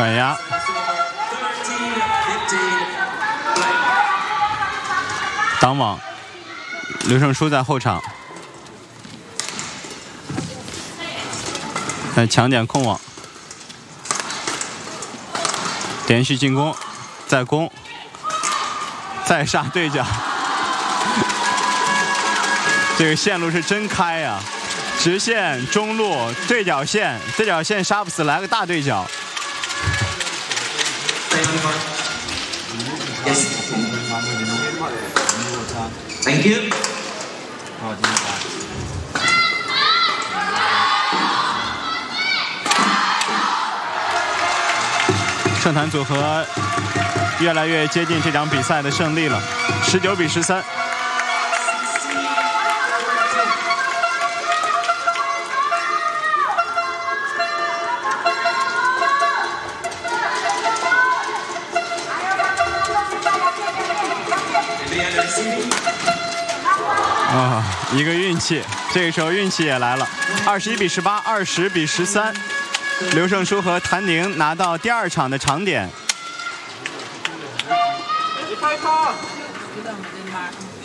转压。挡网，刘胜书在后场。抢点控网，连续进攻，再攻，再杀对角。这个线路是真开呀！直线、中路、对角线，对角线杀不死，来个大对角。 Thank you。 盛坛组合越来越接近这场比赛的胜利了，19比13。啊，一个运气，这个时候运气也来了，21比18 ，20比13。刘胜书和谭宁拿到第2场的长点。